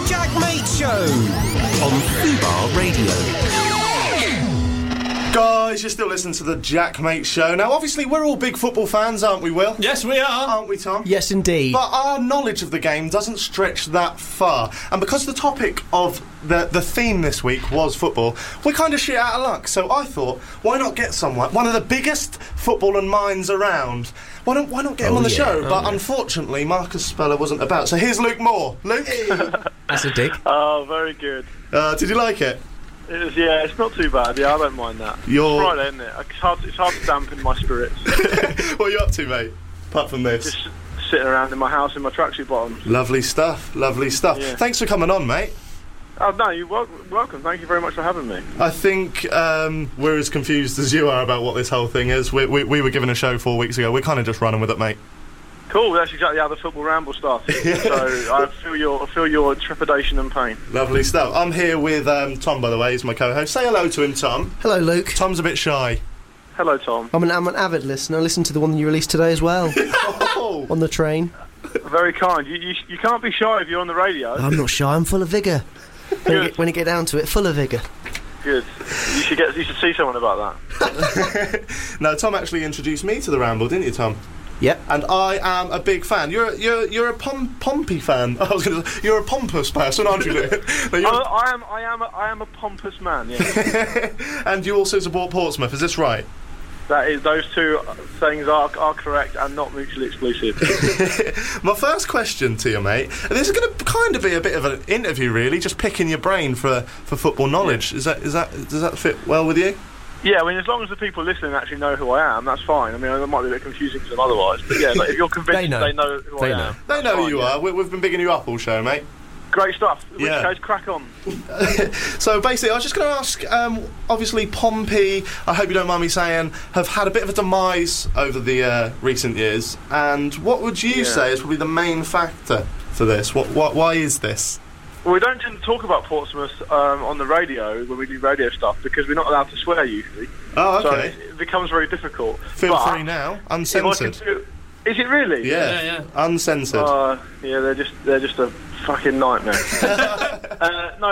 Jack Mate Show on Fubar Radio. Guys, you're still listening to the Jack Mate Show. Now, obviously, we're all big football fans, aren't we, Will? Yes, we are. Aren't we, Tom? Yes, indeed. But our knowledge of the game doesn't stretch that far. And because the topic of the theme this week was football, we're kind of shit out of luck. So I thought, why not get someone, one of the biggest footballing minds around? Why not get him on the show? But unfortunately, Marcus Speller wasn't about. So here's Luke Moore. Luke? That's a dig. Oh, very good. Did you like it? It's not too bad. Yeah, I don't mind that. It's Friday, isn't it? It's hard to dampen my spirits. What are you up to, mate? Apart from this? Just sitting around in my house in my tracksuit bottoms. Lovely stuff, lovely stuff. Yeah. Thanks for coming on, mate. Oh, no, you're welcome. Thank you very much for having me. I think we're as confused as you are about what this whole thing is. We were given a show 4 weeks ago. We're kind of just running with it, mate. Cool, that's exactly how the football ramble started. So I feel your trepidation and pain. Lovely stuff. I'm here with Tom, by the way. He's my co-host. Say hello to him, Tom. Hello, Luke. Tom's a bit shy. Hello, Tom. I'm an avid listener. I listened to the one you released today as well. Oh. On the train. Very kind. You can't be shy if you're on the radio. I'm not shy. I'm full of vigour. When you get down to it, full of vigour. Good. You should see someone about that. No, Tom actually introduced me to the Ramble, didn't you, Tom? Yep. And I am a big fan. You're a Pompey fan. I was going to say, you're a pompous person, aren't you, Luke? No, I am a pompous man. Yeah. And you also support Portsmouth. Is this right? That is, those two things are correct and not mutually exclusive. My first question to you, mate. This is going to kind of be a bit of an interview, really, just picking your brain for football knowledge. Yeah. Does that fit well with you? Yeah, I mean, as long as the people listening actually know who I am, that's fine. I mean, it might be a bit confusing to them otherwise, but yeah, like, if you're convinced they know who I am. They know who you are. We've been bigging you up all show, mate. Great stuff. In which case, crack on. So basically, I was just going to ask, obviously Pompey, I hope you don't mind me saying, have had a bit of a demise over the recent years, and what would you say is probably the main factor for this? Why is this? Well, we don't tend to talk about Portsmouth on the radio when we do radio stuff because we're not allowed to swear usually. Oh, okay. So it becomes very difficult. Feel free now, uncensored. Is it really? Yeah. Uncensored. Yeah, they're just a fucking nightmare. No,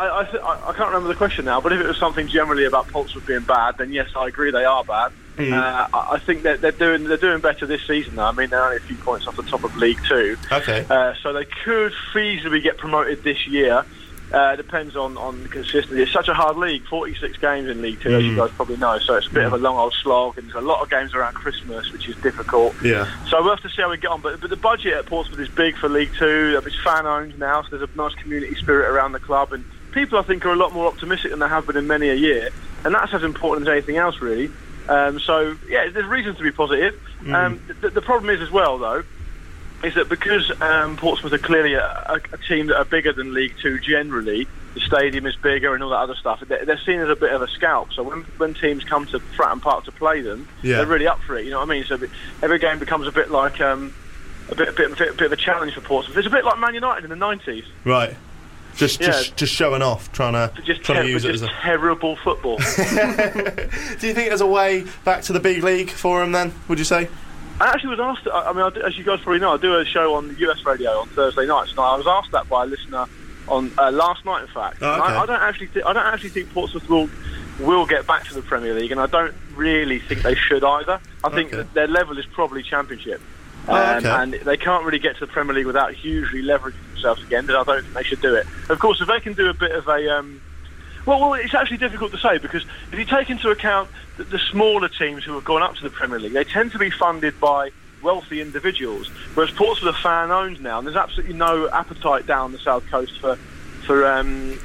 I can't remember the question now, but if it was something generally about Portsmouth being bad, then yes, I agree they are bad. I think that they're doing better this season though. I mean, they're only a few points off the top of League Two. Okay. So they could feasibly get promoted this year. Depends on the consistency. It's such a hard league, 46 games in League Two, as you guys probably know, so it's a bit of a long old slog, and there's a lot of games around Christmas, which is difficult. Yeah. So we'll have to see how we get on, but the budget at Portsmouth is big for League Two. It's fan-owned now, so there's a nice community spirit around the club, and people, I think, are a lot more optimistic than they have been in many a year, and that's as important as anything else, really. So, yeah, there's reasons to be positive. The problem is, as well, though, is that because Portsmouth are clearly a team that are bigger than League Two generally, the stadium is bigger and all that other stuff, they're seen as a bit of a scalp. So when teams come to Fratton Park to play them, they're really up for it, you know what I mean? So every game becomes a bit like a bit of a challenge for Portsmouth. It's a bit like Man United in the 90s. Right. Just showing off, trying to use it as a terrible football. Do you think there's a way back to the big league for them then, would you say? I actually was asked. I mean, as you guys probably know, I do a show on US radio on Thursday nights, and I was asked that by a listener on last night. In fact, oh, okay. I don't actually think Portsmouth will get back to the Premier League, and I don't really think they should either. I think that their level is probably Championship, and they can't really get to the Premier League without hugely leveraging themselves again. And I don't think they should do it. Of course, if they can do a bit of a well, it's actually difficult to say because if you take into account the smaller teams who have gone up to the Premier League, they tend to be funded by wealthy individuals, whereas Portsmouth are fan-owned now, and there's absolutely no appetite down the south coast for them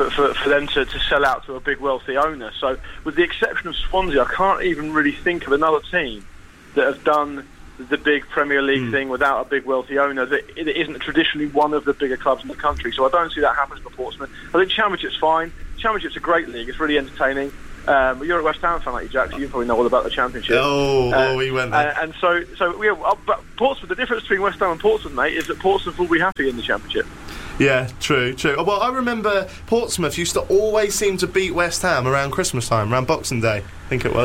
to sell out to a big wealthy owner. So, with the exception of Swansea, I can't even really think of another team that have done the big Premier League thing without a big wealthy owner that it isn't traditionally one of the bigger clubs in the country. So I don't see that happening for Portsmouth. I think Championship's fine. Championship's a great league. It's really entertaining. But you're a West Ham fan, like you, Jack, so you probably know all about the Championship. We went there. And so but Portsmouth, the difference between West Ham and Portsmouth, mate, is that Portsmouth will be happy in the Championship. Yeah, true. Well, I remember Portsmouth used to always seem to beat West Ham around Christmas time, around Boxing Day, I think it was.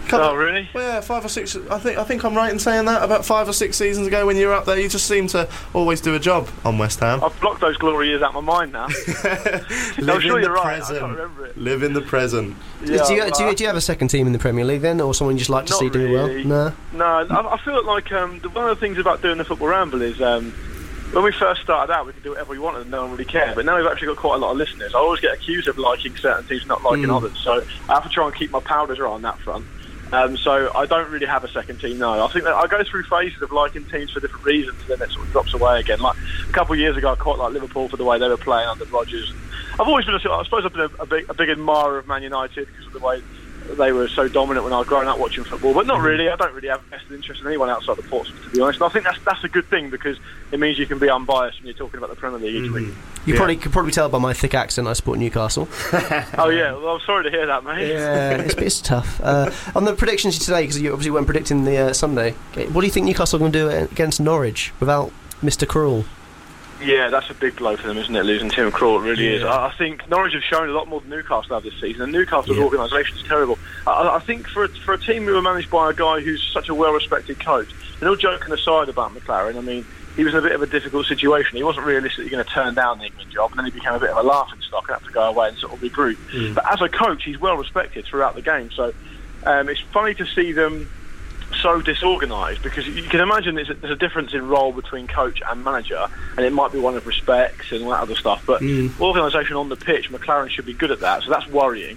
Oh, really? Well, yeah, 5 or 6. I think I'm right in saying that. About 5 or 6 seasons ago, when you were up there, you just seemed to always do a job on West Ham. I've blocked those glory years out of my mind now. I'm sure you're right. I can't remember it. Live in the present. Yeah, do you have a second team in the Premier League then, or someone you just like to see do well? No, I feel like one of the things about doing the Football Ramble is when we first started out, we could do whatever we wanted and no one really cared. But now we've actually got quite a lot of listeners. I always get accused of liking certain teams, not liking others. So I have to try and keep my powder dry on that front. So I don't really have a second team, no. I think that I go through phases of liking teams for different reasons, and then it sort of drops away again. Like a couple of years ago, I quite liked Liverpool for the way they were playing under Rodgers. I've always been, I suppose, I've been a big admirer of Man United because of the way they were so dominant when I was growing up watching football. But not really. I don't really have a vested interest in anyone outside of Portsmouth, to be honest. And I think that's a good thing because it means you can be unbiased when you're talking about the Premier League each week. You could probably tell by my thick accent I support Newcastle. Oh yeah, well I'm sorry to hear that, mate. Yeah, it's tough. On the predictions today, because you obviously weren't predicting the Sunday, what do you think Newcastle are going to do against Norwich without Mr. Krul? Yeah, that's a big blow for them, isn't it, losing Tim Krul? It really is. I think Norwich have shown a lot more than Newcastle have this season, and Newcastle's organisation is terrible. I think for a team who are managed by a guy who's such a well-respected coach, and all joking aside about McLaren, I mean, he was in a bit of a difficult situation. He wasn't realistically going to turn down the England job, and then he became a bit of a laughing stock and had to go away and sort of regroup. But as a coach, he's well-respected throughout the game, so it's funny to see them so disorganised, because you can imagine there's a difference in role between coach and manager, and it might be one of respects and all that other stuff, but organisation on the pitch, McLaren should be good at that, so that's worrying.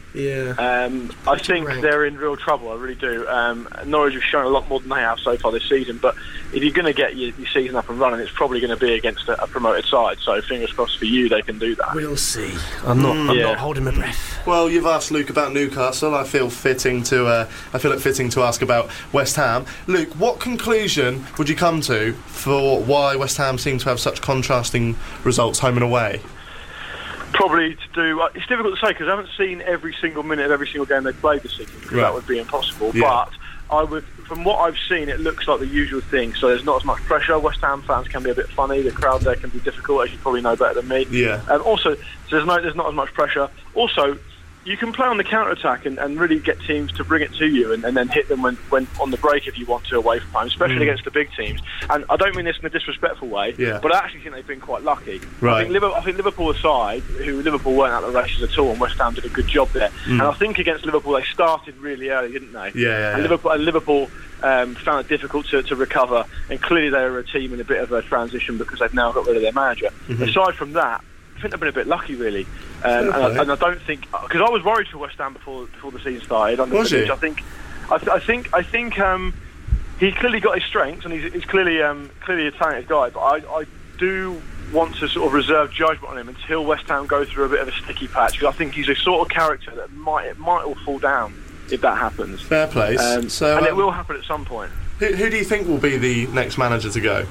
I think they're in real trouble, I really do. Norwich have shown a lot more than they have so far this season, but if you're going to get your season up and running, it's probably going to be against a promoted side, so fingers crossed for you they can do that. We'll see. I'm not holding my breath. Well, you've asked Luke about Newcastle. I feel it fitting to ask about West Ham. Luke, what conclusion would you come to for why West Ham seem to have such contrasting results home and away? Probably to do... it's difficult to say because I haven't seen every single minute of every single game they've played this season, because that would be impossible. But from what I've seen, it looks like the usual thing. So there's not as much pressure. West Ham fans can be a bit funny. The crowd there can be difficult, as you probably know better than me. Also, so there's not as much pressure. Also, you can play on the counter-attack and really get teams to bring it to you and then hit them when on the break if you want to away from home, especially against the big teams. And I don't mean this in a disrespectful way, but I actually think they've been quite lucky. I think Liverpool aside, Liverpool weren't out of the races at all, and West Ham did a good job there. And I think against Liverpool they started really early, didn't they? And Liverpool found it difficult to recover, and clearly they were a team in a bit of a transition because they've now got rid of their manager. Aside from that, I think they've been a bit lucky, really, and I don't think, because I was worried for West Ham before the season started. Was he? I think he clearly got his strengths, and he's clearly a talented guy. But I do want to sort of reserve judgment on him until West Ham go through a bit of a sticky patch, because I think he's a sort of character that might all fall down if that happens. Fair play. And it will happen at some point. Who do you think will be the next manager to go?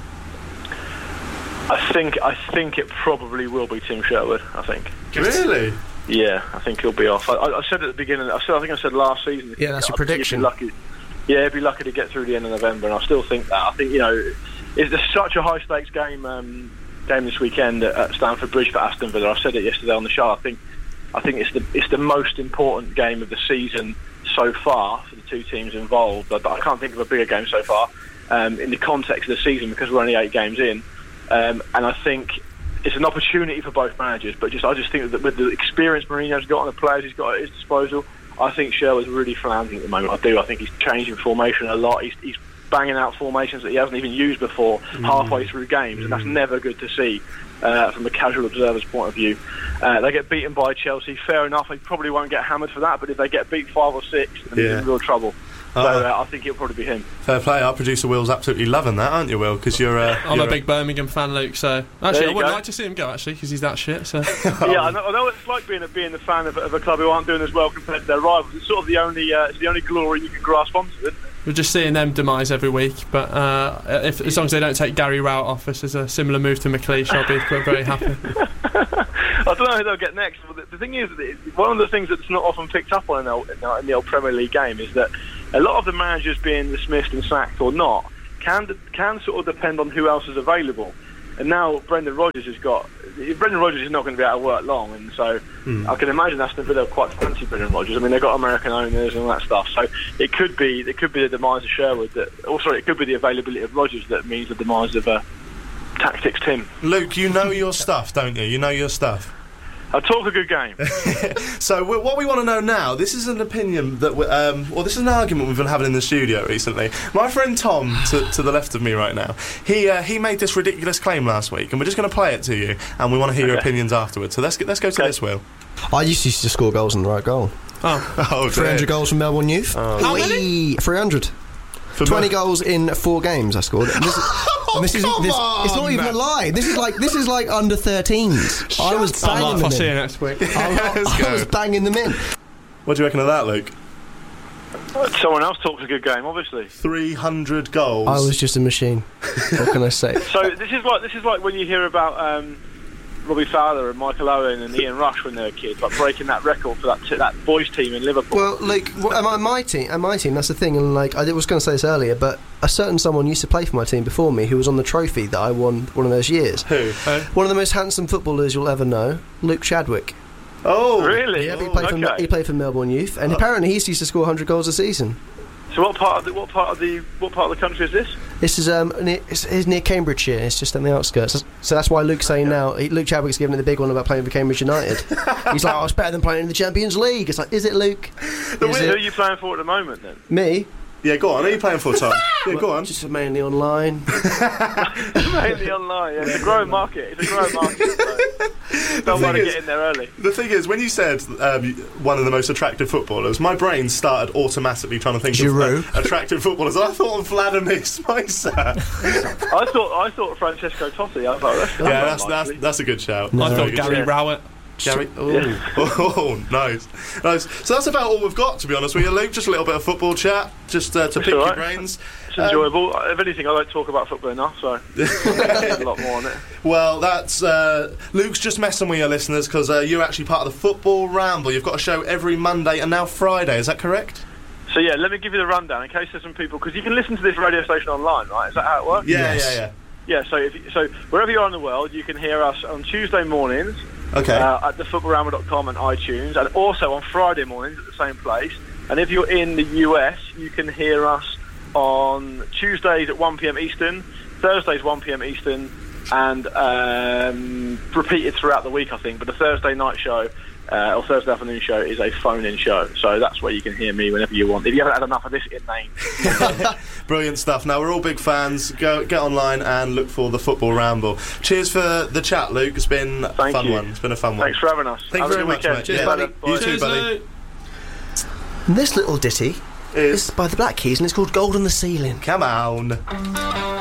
I think it probably will be Tim Sherwood. I think. Really? Yeah, I think he'll be off. I said at the beginning. I think I said last season. Yeah, that's your prediction. He'd be lucky to get through the end of November, and I still think that. I think it's such a high stakes game this weekend at Stamford Bridge for Aston Villa. I said it yesterday on the show. I think it's the most important game of the season so far for the two teams involved. I can't think of a bigger game so far in the context of the season, because we're only 8 games in. And I think it's an opportunity for both managers, but I just think that with the experience Mourinho's got and the players he's got at his disposal, I think Sherwood's really floundering at the moment. I think he's changing formation a lot. He's banging out formations that he hasn't even used before halfway through games, and that's never good to see from a casual observer's point of view. They get beaten by Chelsea, fair enough. They probably won't get hammered for that, but if they get beat 5 or 6, then they're in real trouble. So I think it'll probably be him. Fair play. Our producer Will's absolutely loving that, aren't you, Will? Because I'm a big Birmingham fan, Luke. So actually, I would like to see him go, actually, because he's that shit. So yeah, I know what it's like being the fan of a club who aren't doing as well compared to their rivals. It's sort of the only glory you can grasp onto, isn't it? We're just seeing them demise every week, but as long as they don't take Gary Rowett off us as a similar move to McLeish, I'll be very happy. I don't know who they'll get next. But the thing is, one of the things that's not often picked up on in the old Premier League game is that a lot of the managers being dismissed and sacked or not can sort of depend on who else is available. And now Brendan Rodgers is not going to be out of work long, and so I can imagine Aston Villa quite fancy Brendan Rodgers. I mean, they've got American owners and all that stuff, so it could be the demise of Sherwood it could be the availability of Rodgers that means the demise of Tactics Tim. Luke, you know your stuff, don't you? You know your stuff. I'll talk a good game. So what we want to know now, this is an opinion that this is an argument we've been having in the studio recently. My friend Tom, to the left of me right now, he made this ridiculous claim last week, and we're just going to play it to you, and we want to hear your opinions afterwards. So let's go to this, Will. I used to score goals in the right goal. Oh 300 goals from Melbourne Youth. How many? 300. 20 goals in 4 games I scored. It's not even a lie. This is like under 13s. I was banging them in. I'll see you next week. I was banging them in. What do you reckon of that, Luke? Someone else talks a good game, obviously. 300 goals. I was just a machine. What can I say? So this is like when you hear about Robbie Fowler and Michael Owen and Ian Rush when they were kids, like breaking that record for that boys team in Liverpool. Well, like my team, that's the thing. And like I was going to say this earlier, but a certain someone used to play for my team before me, who was on the trophy that I won one of those years. Who? One of the most handsome footballers you'll ever know, Luke Chadwick. Oh, really? Yeah, he played for Melbourne Youth, and apparently he used to score 100 goals a season. So what part of the country is this? This is it's near Cambridgeshire. It's just on the outskirts. So that's why Luke's saying now. Luke Chadwick's giving it the big one about playing for Cambridge United. He's like, it's better than playing in the Champions League. It's like, is it, Luke? Who are you playing for at the moment then? Me? Yeah, go on. Who are you playing for, Tom? Yeah, go on. Just mainly online. Mainly online. Yeah, it's a growing market. So don't want to get in there early. The thing is, when you said one of the most attractive footballers, my brain started automatically trying to think of attractive footballers. I thought of Vladimir Spicer. I thought Francesco Totti. I thought that's a good shout. I thought Gary Rowett. Gary, nice. So that's about all we've got, to be honest with you, Luke. Just a little bit of football chat, just to pick your brains. It's enjoyable. If anything, I don't talk about football enough, so a lot more on it. Well, that's Luke's just messing with your listeners because you're actually part of the Football Ramble. You've got a show every Monday and now Friday. Is that correct? So yeah, let me give you the rundown in case there's some people, because you can listen to this radio station online, right? Is that how it works? Yeah. Yeah. So wherever you are in the world, you can hear us on Tuesday mornings. Okay. At thefootballramble.com and iTunes, and also on Friday mornings at the same place. And if you're in the US, you can hear us on Tuesdays at 1 p.m. Eastern, Thursdays 1 p.m. Eastern, and repeated throughout the week, I think. But the Thursday night show or Thursday afternoon show is a phone-in show, so that's where you can hear me whenever you want. If you haven't had enough of this inane. Brilliant stuff. Now, we're all big fans. Get online and look for the Football Ramble. Cheers for the chat, Luke. It's been a fun one. It's been a fun one. Thanks for having us. Thank you very much, mate. Cheers, buddy. You too, buddy. This little ditty is by the Black Keys, and it's called Gold on the Ceiling. Come on.